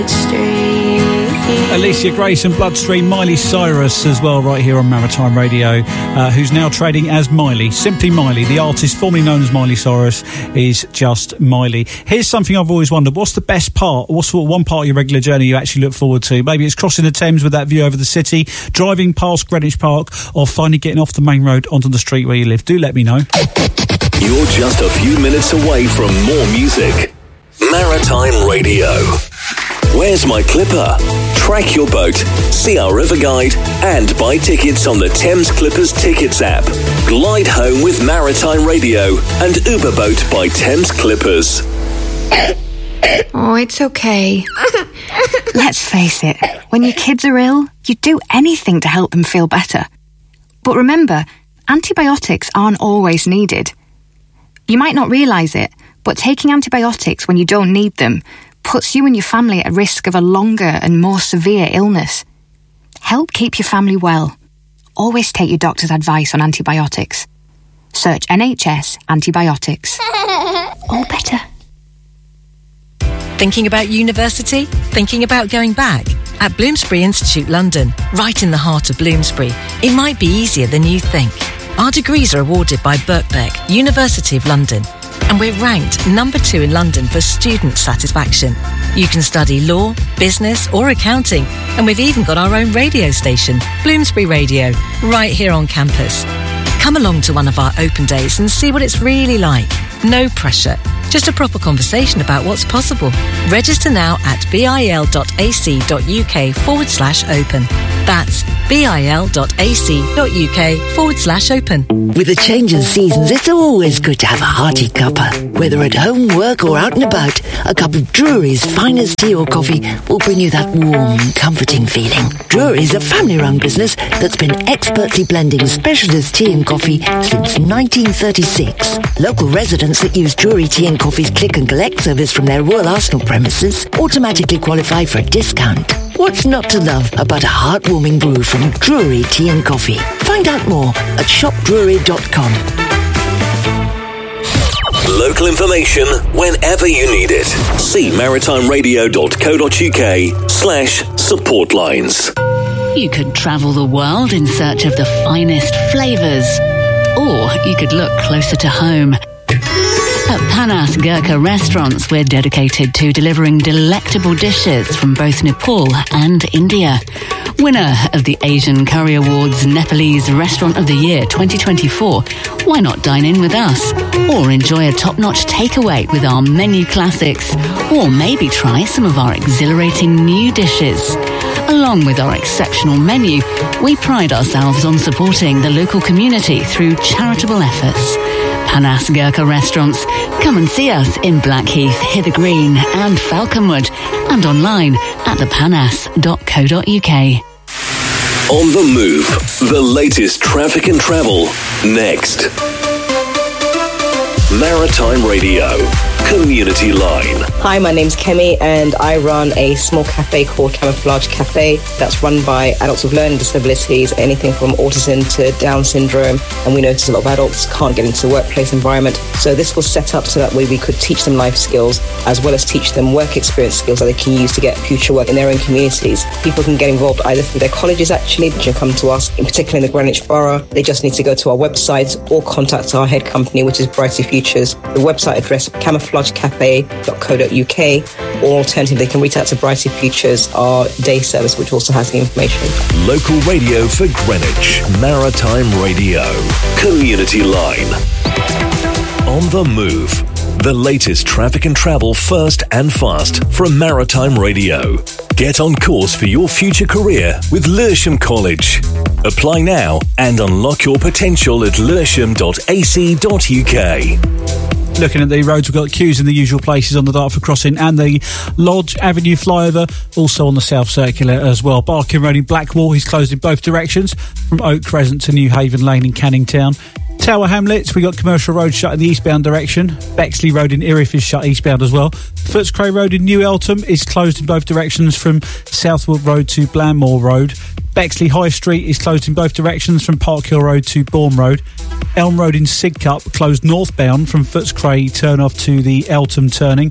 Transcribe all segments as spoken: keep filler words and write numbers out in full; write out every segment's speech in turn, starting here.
Alicia Grace and Bloodstream, Miley Cyrus as well, right here on Maritime Radio, uh, who's now trading as Miley, simply Miley. The artist formerly known as Miley Cyrus is just Miley. Here's something I've always wondered: what's the best part? What's one part of your regular journey you actually look forward to? Maybe it's crossing the Thames with that view over the city, driving past Greenwich Park, or finally getting off the main road onto the street where you live. Do let me know. You're just a few minutes away from more music. Maritime Radio. Where's My Clipper? Track your boat, see our river guide, and buy tickets on the Thames Clippers Tickets app. Glide home with Maritime Radio and Uber Boat by Thames Clippers. Oh, it's okay. Let's face it, when your kids are ill, you do anything to help them feel better. But remember, antibiotics aren't always needed. You might not realise it, but taking antibiotics when you don't need them puts you and your family at risk of a longer and more severe illness. Help keep your family well. Always take your doctor's advice on antibiotics. Search N H S antibiotics. All better. Thinking about university? Thinking about going back? At Bloomsbury Institute London, right in the heart of Bloomsbury, it might be easier than you think. Our degrees are awarded by Birkbeck, University of London, and we're ranked number two in London for student satisfaction. You can study law, business or accounting, and we've even got our own radio station, Bloomsbury Radio, right here on campus. Come along to one of our open days and see what it's really like. No pressure, just a proper conversation about what's possible. Register now at bil.ac.uk forward slash open. That's bil.ac.uk forward slash open. With the change in seasons, it's always good to have a hearty cuppa. Whether at home, work or out and about, a cup of Drury's finest tea or coffee will bring you that warm, comforting feeling. Drury's a family-run business that's been expertly blending specialist tea and coffee since nineteen thirty-six. Local residents that use Drury Tea and Coffee's click and collect service from their Royal Arsenal premises automatically qualify for a discount. What's not to love about a heartwarming brew from Drury Tea and Coffee? Find out more at shop drury dot com. Local information whenever you need it. See maritimeradio.co.uk slash support lines. You could travel the world in search of the finest flavours, or you could look closer to home. At Panas Gurkha Restaurants, we're dedicated to delivering delectable dishes from both Nepal and India. Winner of the Asian Curry Awards Nepalese Restaurant of the Year twenty twenty-four, why not dine in with us? Or enjoy a top-notch takeaway with our menu classics? Or maybe try some of our exhilarating new dishes? Along with our exceptional menu, we pride ourselves on supporting the local community through charitable efforts. Panas Gurkha Restaurants. Come and see us in Blackheath, Hither Green and Falconwood, and online at the panas dot co dot uk. On the Move, the latest traffic and travel, next. Maritime Radio, Community Line. Hi, my name's Kemi and I run a small cafe called Camouflage Cafe that's run by adults with learning disabilities, anything from autism to Down syndrome, and we notice a lot of adults can't get into the workplace environment. So this was set up so that way we could teach them life skills as well as teach them work experience skills that they can use to get future work in their own communities. People can get involved either through their colleges actually, they can come to us, in particular in the Greenwich Borough. They just need to go to our website or contact our head company, which is Brighty Futures. The website address camouflage cafe dot co dot uk, or alternatively they can reach out to Brighty Futures, our day service, which also has the information. Local radio for Greenwich, Maritime Radio, Community Line. On the Move, the latest traffic and travel first and fast from Maritime Radio. Get on course for your future career with Lewisham College. Apply now and unlock your potential at lewisham dot a c dot u k. Looking at the roads, we've got queues in the usual places on the Dartford Crossing and the Lodge Avenue flyover, also on the South Circular as well. Barking Road in Blackwall is closed in both directions, from Oak Crescent to New Haven Lane in Canning Town. Tower Hamlets, we got Commercial Road shut in the eastbound direction. Bexley Road in Erith is shut eastbound as well. Footscray Road in New Eltham is closed in both directions, from Southwood Road to Blandmore Road. Bexley High Street is closed in both directions, from Park Hill Road to Bourne Road. Elm Road in Sidcup closed northbound from Footscray turn off to the Eltham turning.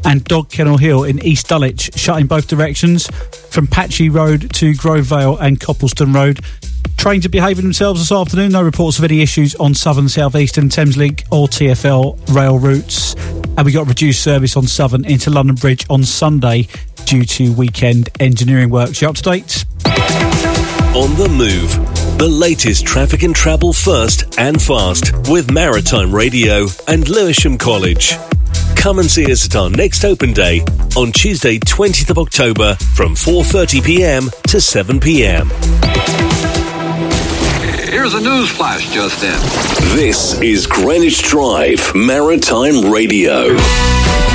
and Dog Kennel Hill in East Dulwich, shut in both directions from Patchy Road to Grove Vale and Coppleston Road. Trains are behaving themselves this afternoon. No reports of any issues on Southern, South Eastern, Thameslink or T F L rail routes. And we got reduced service on Southern into London Bridge on Sunday due to weekend engineering works. You up to date? On the Move, the latest traffic and travel first and fast with Maritime Radio and Lewisham College. Come and see us at our next open day on Tuesday, twentieth of October from four thirty p m to seven p m. Here's a news flash just in. This is Greenwich Drive Maritime Radio.